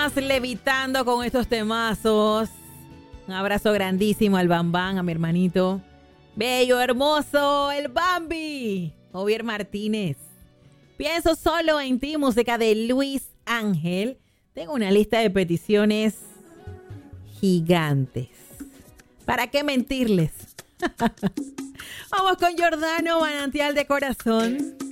más levitando con estos temazos. Un abrazo grandísimo al Bambán, a mi hermanito. Bello, hermoso, el Bambi. Javier Martínez. Pienso solo en ti, música de Luis Ángel. Tengo una lista de peticiones gigantes. ¿Para qué mentirles? Vamos con Giordano, Manantial de Corazón.